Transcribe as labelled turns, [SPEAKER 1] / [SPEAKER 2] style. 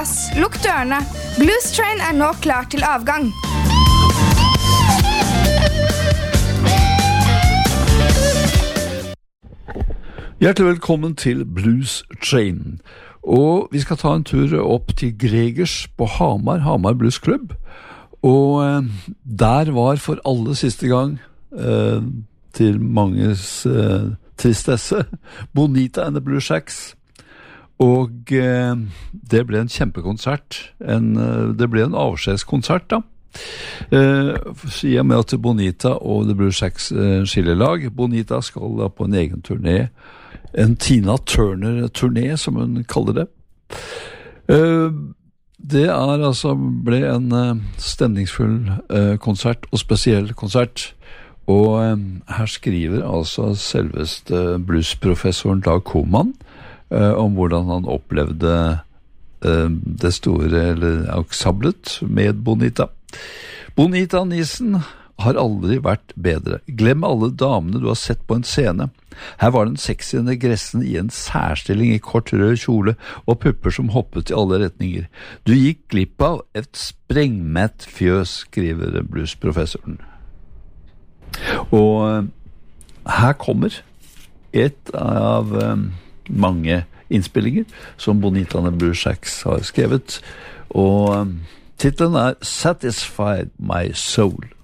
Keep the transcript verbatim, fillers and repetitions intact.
[SPEAKER 1] plass, lukk dørene. Blues Train er nå klar til avgang.
[SPEAKER 2] Hjertelig velkommen til Blues Train. Og vi skal ta en tur opp til Gregers på Hamar, Hamar Blues Club. Og eh, der var for aller siste gang, eh, til manges eh, tristesse, Bonita and the Blue Shacks. Og eh, det ble en kjempekonsert. En, eh, det ble en avskjedskonsert da. Eh, sier med at Bonita og The Blue Shacks eh, skillelag. Bonita skal da på en egen turné. En Tina Turner-turné, som hun kaller det. Uh, det er altså, ble en uh, stemningsfull uh, konsert, og spesiell konsert. Og um, her skriver altså selveste bluesprofessoren Dag Koman uh, om hvordan han opplevde uh, det store, eller ensemblet med Bonita. Bonita Nissen har aldri vært bedre. Glem alle damene du har sett på en scene. Her var den sexy negressen i en særstilling i kort rød kjole og pupper som hoppet i alle retninger. Du gikk glipp av et sprengmett fjøs, skriver bluesprofessoren. Og her kommer et av um, mange innspillinger som Bonita and the Blue Shacks har skrevet, og um, titlen er Satisfied My Soul.